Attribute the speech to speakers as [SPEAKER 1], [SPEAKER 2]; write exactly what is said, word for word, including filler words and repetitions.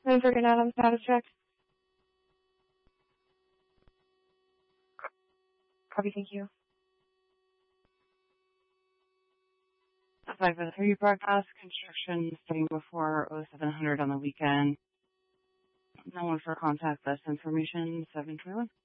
[SPEAKER 1] I'm freaking out on the status check. Copy, thank you.
[SPEAKER 2] five oh three broadcast construction starting before oh seven hundred on the weekend. No one for contact, less information, seven twenty-one.